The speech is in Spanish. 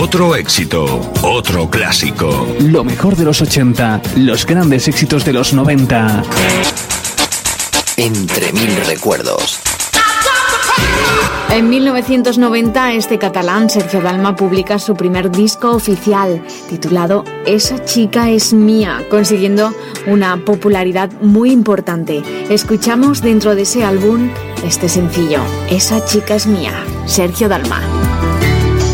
Otro éxito, otro clásico. Lo mejor de los 80, los grandes éxitos de los 90. Entre mil recuerdos. En 1990, este catalán, Sergio Dalma, publica su primer disco oficial, titulado Esa chica es mía, consiguiendo una popularidad muy importante. Escuchamos dentro de ese álbum este sencillo, Esa chica es mía, Sergio Dalma.